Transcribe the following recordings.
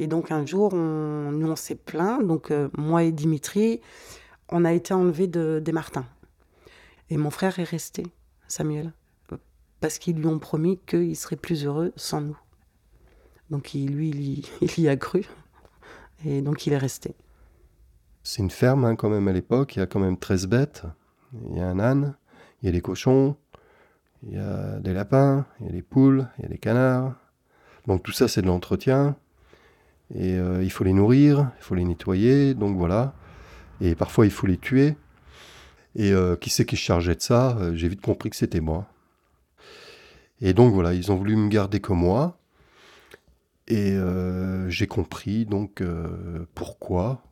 Et donc un jour, nous on s'est plaint, donc moi et Dimitri, on a été enlevés des Martins. Et mon frère est resté, Samuel, parce qu'ils lui ont promis qu'il serait plus heureux sans nous. Donc il y a cru, et donc il est resté. C'est une ferme hein, quand même à l'époque, il y a quand même 13 bêtes, il y a un âne, il y a des cochons, il y a des lapins, il y a des poules, il y a des canards. Donc tout ça c'est de l'entretien, et il faut les nourrir, il faut les nettoyer, donc voilà. Et parfois il faut les tuer. Et qui c'est qui se chargeait de ça? J'ai vite compris que c'était moi. Et donc voilà, ils ont voulu me garder comme moi. Et j'ai compris donc pourquoi.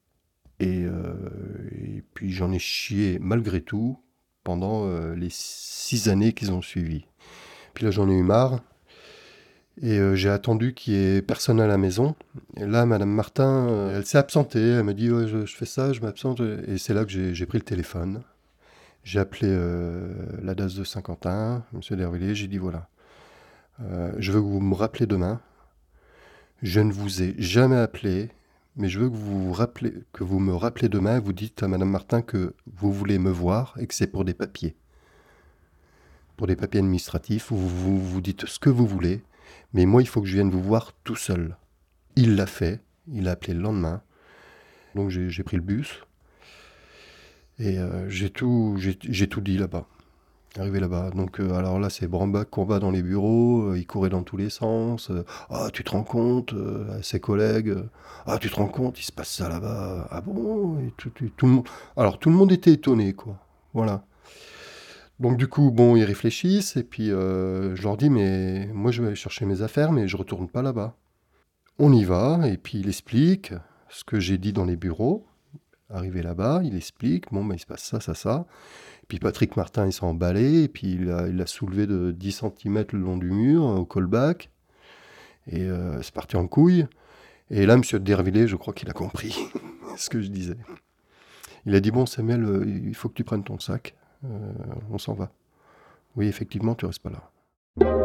Et puis j'en ai chié malgré tout pendant les 6 années qu'ils ont suivi. Puis là j'en ai eu marre. Et j'ai attendu qu'il y ait personne à la maison. Et là, Madame Martin, elle s'est absentée. Elle m'a dit ouais, je fais ça, je m'absente. Et c'est là que j'ai pris le téléphone. J'ai appelé la DAS de Saint-Quentin, M. Dervillers. J'ai dit voilà, je veux que vous me rappelez demain. Je ne vous ai jamais appelé, mais je veux que vous me rappelez demain. Vous dites à Madame Martin que vous voulez me voir et que c'est pour des papiers. Pour des papiers administratifs, vous dites ce que vous voulez, mais moi il faut que je vienne vous voir tout seul. Il l'a fait, il a appelé le lendemain, donc j'ai pris le bus, et j'ai tout dit là-bas. Arrivé là-bas, donc alors là c'est branle-bas combat dans les bureaux, il courait dans tous les sens, ah tu te rends compte, à ses collègues, ah tu te rends compte, il se passe ça là-bas, ah bon, et tout le monde, alors tout le monde était étonné quoi, voilà. Donc du coup, bon, ils réfléchissent, et puis je leur dis, mais moi je vais aller chercher mes affaires, mais je retourne pas là-bas. On y va, et puis il explique ce que j'ai dit dans les bureaux. Arrivé là-bas, il explique, bon, ben, il se passe ça, ça, ça. Et puis Patrick Martin, il s'est emballé, et puis il a soulevé de 10 centimètres le long du mur, au callback, et c'est parti en couille. Et là, Monsieur Dervillers, je crois qu'il a compris ce que je disais. Il a dit, bon, Samuel, il faut que tu prennes ton sac, on s'en va. Oui, effectivement, tu restes pas là.